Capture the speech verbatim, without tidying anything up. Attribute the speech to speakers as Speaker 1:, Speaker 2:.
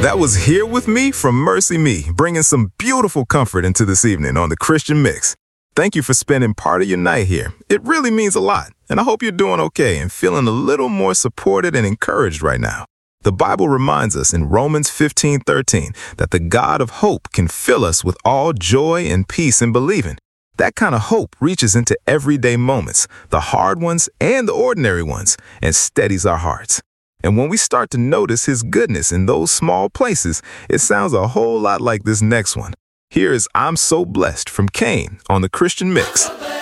Speaker 1: That was Here With Me from Mercy Me, bringing some beautiful comfort into this evening on the Christian Mix. Thank you for spending part of your night here. It really means a lot, and I hope you're doing okay and feeling a little more supported and encouraged right now. The Bible reminds us in Romans fifteen thirteen that the God of hope can fill us with all joy and peace in believing. That kind of hope reaches into everyday moments, the hard ones and the ordinary ones, and steadies our hearts. And when we start to notice His goodness in those small places, it sounds a whole lot like this next one. Here is I'm So Blessed from Kane on the Christian Mix.